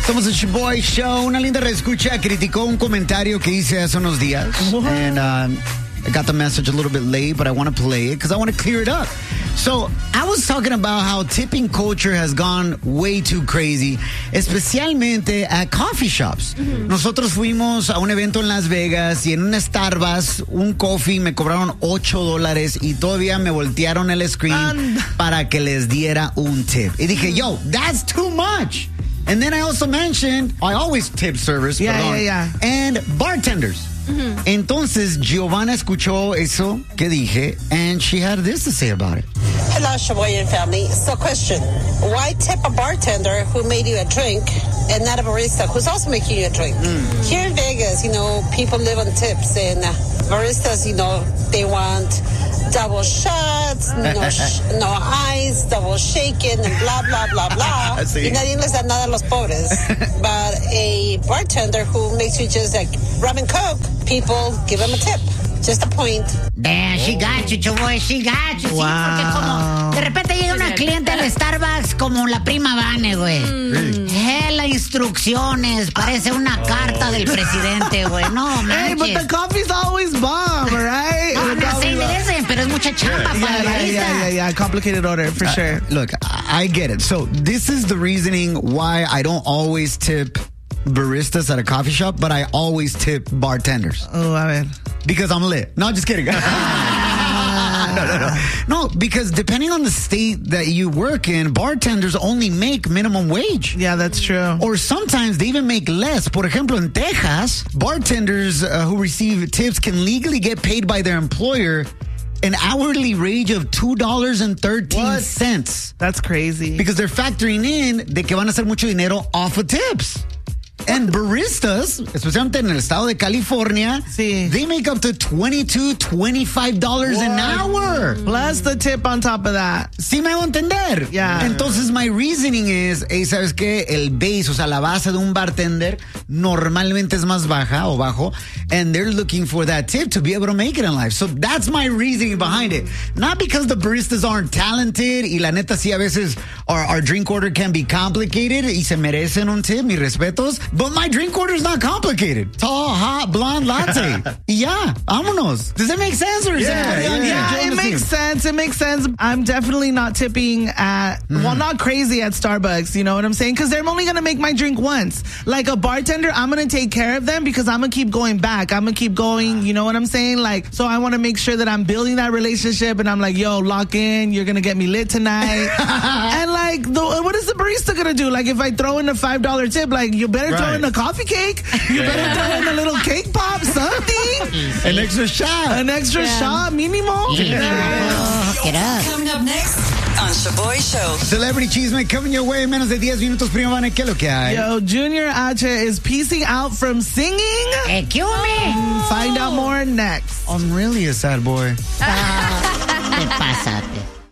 Somos el Shoboy Show. Una linda reescucha criticó un comentario que hice hace unos días. And I got the message a little bit late, but I want to play it because I want to clear it up. So, I was talking about how tipping culture has gone way too crazy, especialmente at coffee shops. Nosotros fuimos a un evento en Las Vegas y en un Starbucks, un coffee me cobraron $8 y todavía me voltearon el screen para que les diera un tip. Y dije, yo, that's too much. And then I also mentioned, I always tip servers, and bartenders. Entonces, Giovanna escuchó eso que dije, and she had this to say about it. Hello, Shoboyan family. So, question. Why tip a bartender who made you a drink and not a barista who's also making you a drink? Here in Vegas, people live on tips, and baristas, they want double shots, no ice, double shaken, and blah, blah, blah, blah. Y nadie les da nada a los pobres. But a bartender who makes you just like rum and coke, people give him a tip. Just a point. Damn, she got you, Choboy, she got you. Wow. Sí, porque como de repente llega una cliente al Starbucks como la prima Vane, güey. Hella instrucciones, parece una carta del presidente, güey. No, manches. Hey, but the coffee's always bomb, right? No, I'm not saying it isn't, pero es mucha chamba para el barista. Yeah. Complicated order, for sure. Look, I get it. So, this is the reasoning why I don't always tip baristas at a coffee shop, but I always tip bartenders. Oh, a ver. Because I'm lit. No, just kidding. No, because depending on the state that you work in, bartenders only make minimum wage. Yeah, that's true. Or sometimes they even make less. Por ejemplo, in Texas, bartenders who receive tips can legally get paid by their employer an hourly wage of $2.13. That's crazy. Because they're factoring in de que van a hacer mucho dinero off of tips. And baristas, especialmente en el estado de California, they make up to $22, $25 an hour. Plus the tip on top of that. Sí me hago entender. Yeah. Entonces, my reasoning is, ¿sabes qué? El base, o sea, la base de un bartender normalmente es más baja o bajo, and they're looking for that tip to be able to make it in life. So that's my reasoning behind it. Not because the baristas aren't talented, y la neta sí a veces our drink order can be complicated y se merecen un tip, mis respetos. But my drink order is not complicated. Tall, hot, blonde latte. Yeah, vámonos. Does that make sense? Or is it makes sense. It makes sense. I'm definitely not tipping at, well, not crazy at Starbucks. You know what I'm saying? Because they're only going to make my drink once. Like a bartender, I'm going to take care of them because I'm going to keep going back. I'm going to keep going. You know what I'm saying? Like, so I want to make sure that I'm building that relationship and I'm like, yo, lock in. You're going to get me lit tonight. And like, what is the barista going to do? Like, if I throw in a $5 tip, like, you better throw in a coffee cake. You better throw in a little cake pop, something. An extra shot. An extra shot, mínimo. Get up. Coming up next on Shoboy Show. Celebrity Chisme coming your way. Menos de 10 minutos, prima Vane. ¿Qué es lo que hay? Yo, Junior H is piecing out from singing. Cue me. Find out more next. I'm really a sad boy. Te pasaste.